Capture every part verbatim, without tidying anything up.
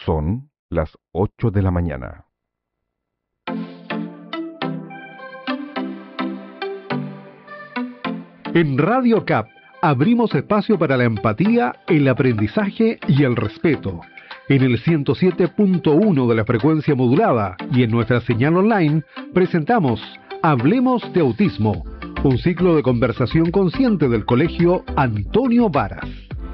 Son las ocho de la mañana. En Radio C A P abrimos espacio para la empatía, el aprendizaje y el respeto. En el ciento siete punto uno de la frecuencia modulada y en nuestra señal online presentamos Hablemos de Autismo, un ciclo de conversación consciente del Colegio Antonio Varas.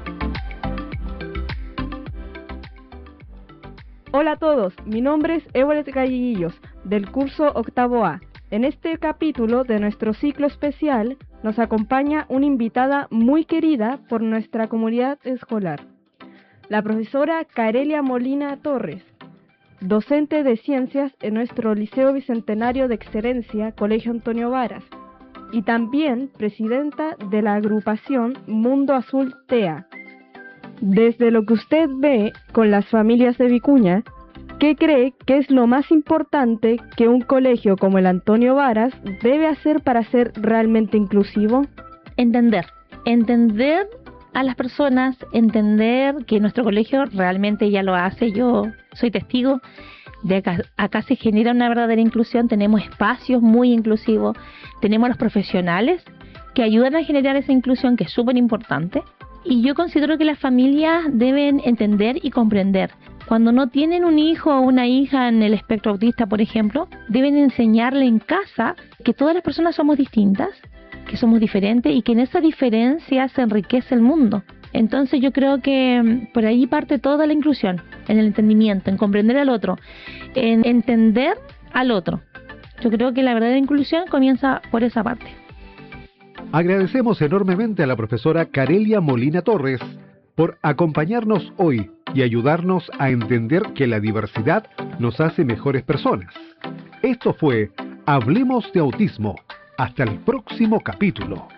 Hola a todos, mi nombre es Evolet Galleguillos, del curso Octavo A. En este capítulo de nuestro ciclo especial nos acompaña una invitada muy querida por nuestra comunidad escolar, la profesora Carelia Molina Torres, docente de ciencias en nuestro Liceo Bicentenario de Excelencia, Colegio Antonio Varas, y también presidenta de la agrupación Mundo Azul T E A. Desde lo que usted ve con las familias de Vicuña, ¿qué cree que es lo más importante que un colegio como el Antonio Varas debe hacer para ser realmente inclusivo? Entender, entender a las personas, entender que nuestro colegio realmente ya lo hace. Yo soy testigo de acá, acá se genera una verdadera inclusión, tenemos espacios muy inclusivos, tenemos los profesionales que ayudan a generar esa inclusión, que es súper importante. Y yo considero que las familias deben entender y comprender. Cuando no tienen un hijo o una hija en el espectro autista, por ejemplo, deben enseñarle en casa que todas las personas somos distintas, que somos diferentes y que en esa diferencia se enriquece el mundo. Entonces yo creo que por ahí parte toda la inclusión, en el entendimiento, en comprender al otro, en entender al otro. Yo creo que la verdadera inclusión comienza por esa parte. Agradecemos enormemente a la profesora Carelia Molina Torres por acompañarnos hoy y ayudarnos a entender que la diversidad nos hace mejores personas. Esto fue Hablemos de Autismo. Hasta el próximo capítulo.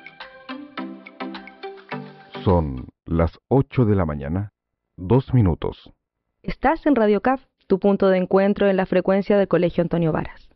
Son las ocho de la mañana, dos minutos. Estás en Radio C A P, tu punto de encuentro en la frecuencia del Colegio Antonio Varas.